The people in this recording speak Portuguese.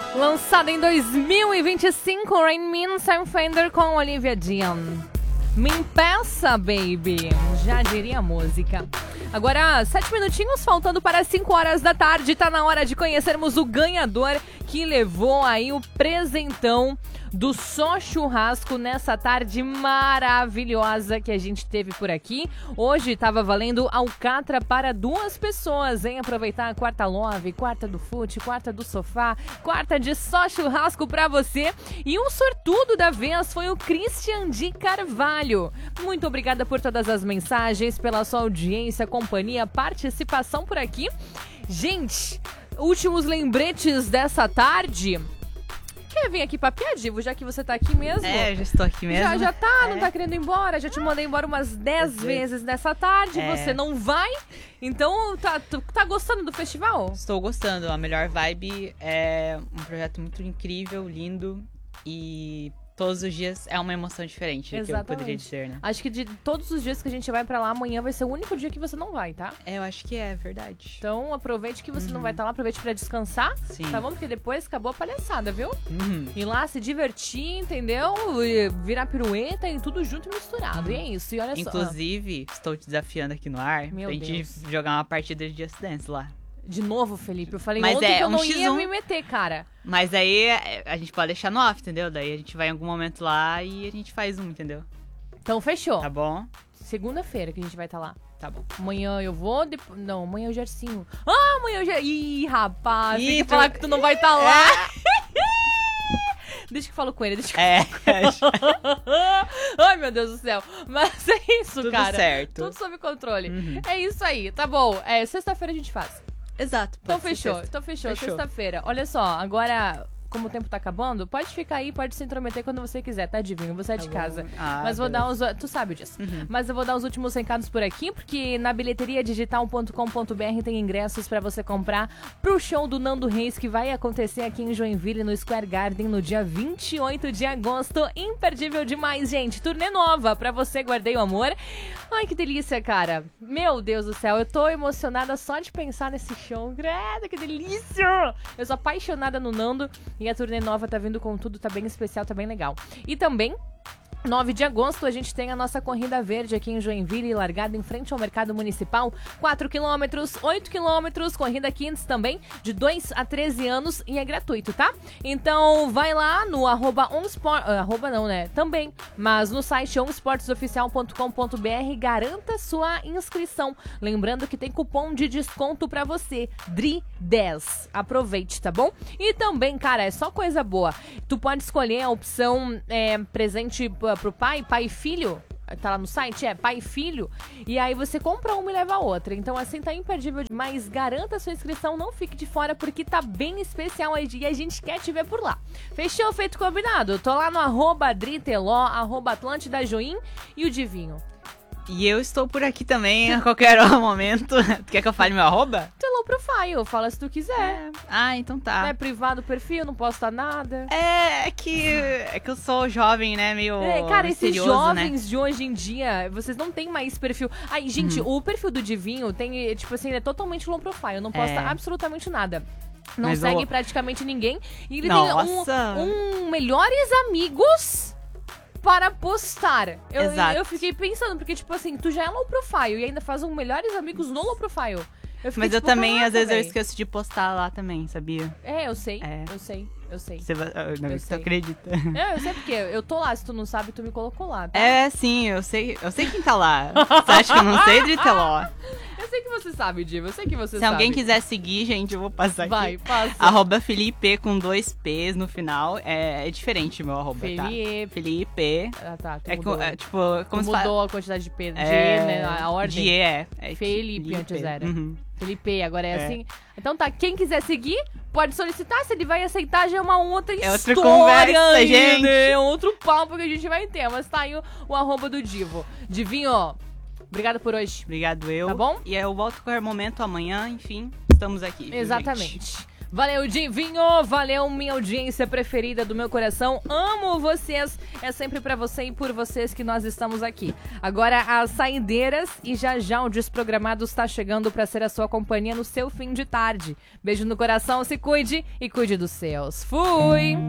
Lançada em 2025, Rain Man, Sam Fender com Olivia Dean. Me impeça, baby, já diria a música. Agora, 7 minutinhos faltando para 5 horas da tarde. Tá na hora de conhecermos o ganhador que levou aí o presentão do Só Churrasco nessa tarde maravilhosa que a gente teve por aqui. Hoje tava valendo alcatra para 2 pessoas, hein? Aproveitar a quarta love, quarta do fute, quarta do sofá, quarta de Só Churrasco pra você. E um sortudo da vez foi o Christian de Carvalho. Muito obrigada por todas as mensagens, pela sua audiência, companhia, participação por aqui. Gente, últimos lembretes dessa tarde. Quer vir aqui papiar, Divo, já que você tá aqui mesmo? É, já estou aqui mesmo. Já tá, não tá querendo ir embora. Já te mandei embora umas 10 vezes nessa tarde. Você não vai. Então, tá gostando do festival? Estou gostando. A Melhor Vibe é um projeto muito incrível, lindo. E todos os dias é uma emoção diferente. Exatamente. Que eu poderia dizer, né? Acho que de todos os dias que a gente vai pra lá, amanhã vai ser o único dia que você não vai, tá? Eu acho que é verdade. Então, aproveite que você não vai estar lá, aproveite pra descansar. Sim. Tá bom? Porque depois acabou a palhaçada, viu? Ir lá se divertir, entendeu? E virar pirueta e tudo junto e misturado. E é isso. E olha só. Inclusive, estou te desafiando aqui no ar pra gente jogar uma partida de Just Dance lá. De novo, Felipe, eu falei mas ontem que eu não X1, ia me meter, cara. Mas aí a gente pode deixar no off, entendeu? Daí a gente vai em algum momento lá e a gente faz um, entendeu? Então fechou. Tá bom? Segunda-feira que a gente vai estar lá. Tá bom. Amanhã eu vou, não, amanhã é o Gercinho. Amanhã eu já... Ih, rapaz, tem que falar que tu não vai estar lá. Deixa que eu falo com ele, deixa que eu falo com ele. Ai, meu Deus do céu. Mas é isso, tudo cara. Tudo certo. Tudo sob controle. É isso aí, tá bom. Sexta-feira a gente faz. Exato. Então fechou. Sexta-feira. Olha só, agora, como o tempo tá acabando, pode ficar aí, pode se intrometer quando você quiser, tá, Divinho? Você é de casa. Mas vou dar os... Tu sabe disso. Mas eu vou dar os últimos recados por aqui, porque na bilheteriadigital.com.br tem ingressos pra você comprar pro show do Nando Reis, que vai acontecer aqui em Joinville, no Square Garden, no dia 28 de agosto. Imperdível demais, gente. Turnê nova pra você, Guardei o Amor. Ai, que delícia, cara. Meu Deus do céu, eu tô emocionada só de pensar nesse show. Grada, que delícia! Eu sou apaixonada no Nando e a turnê nova tá vindo com tudo, tá bem especial, tá bem legal. E também... 9 de agosto, a gente tem a nossa Corrida Verde aqui em Joinville, largada em frente ao Mercado Municipal. 4 quilômetros, 8 quilômetros, Corrida Kids também, de 2 a 13 anos e é gratuito, tá? Então, vai lá no também, mas no site onsportesoficial.com.br, garanta sua inscrição. Lembrando que tem cupom de desconto pra você, DRI10. Aproveite, tá bom? E também, cara, é só coisa boa. Tu pode escolher a opção presente pro pai e filho, tá lá no site, pai e filho, e aí você compra uma e leva a outra. Então assim tá imperdível demais, garanta a sua inscrição, não fique de fora porque tá bem especial e a gente quer te ver por lá. Fechou, feito, combinado? Eu tô lá no @driteló, @atlantidajoin e o Divinho. E eu estou por aqui também a qualquer momento. Tu quer que eu fale meu arroba? Low profile, fala se tu quiser. Então tá. Não é privado o perfil, não posta nada. É que eu sou jovem, né? Meio cara, esses jovens, né? de hoje em dia, vocês não tem mais perfil. Ai, gente, o perfil do Divinho tem, tipo assim, ele é totalmente low profile, não posta absolutamente nada. Não segue praticamente ninguém. E ele tem melhores amigos para postar. Eu fiquei pensando, porque tipo assim, tu já é low profile e ainda faz melhores amigos no low profile. Mas eu também, às vezes, eu esqueço de postar lá também, sabia? Eu sei. Tu acredita? Eu sei porque eu tô lá, se tu não sabe, tu me colocou lá, tá? Sim, eu sei quem tá lá. Você acha que eu não sei, Driteló? Eu sei que você sabe, Diva, eu sei que você sabe. Se alguém quiser seguir, gente, eu vou passar aqui. Vai, passa. @Felipe com 2 P's no final. É diferente meu arroba, Felipe. Tá. Tipo, como se mudou a quantidade de P, né, a ordem. De Felipe antes era. Felipe, agora é assim. Então tá, quem quiser seguir, pode solicitar. Se ele vai aceitar, já é uma outra história. Outra conversa, gente. É outro papo que a gente vai ter. Mas tá aí o arroba do Divo. Divinho, obrigado por hoje. Obrigado eu. Tá bom? E eu volto a qualquer momento amanhã, enfim, estamos aqui. Exatamente. Gente. Valeu, Divinho. Valeu, minha audiência preferida do meu coração. Amo vocês. É sempre pra você e por vocês que nós estamos aqui. Agora, as saideiras e já o Desprogramado está chegando pra ser a sua companhia no seu fim de tarde. Beijo no coração, se cuide e cuide dos seus. Fui!